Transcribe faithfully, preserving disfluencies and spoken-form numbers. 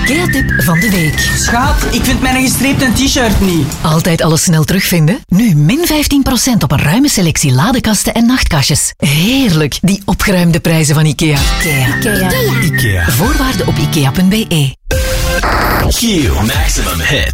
IKEA-tip van de week. Schat, ik vind mijn gestreepte t-shirt niet. Altijd alles snel terugvinden? Nu min vijftien procent op een ruime selectie ladekasten en nachtkastjes. Heerlijk, die opgeruimde prijzen van IKEA. IKEA. IKEA. IKEA. Voorwaarden op ikea punt be. Q Maximum Hit.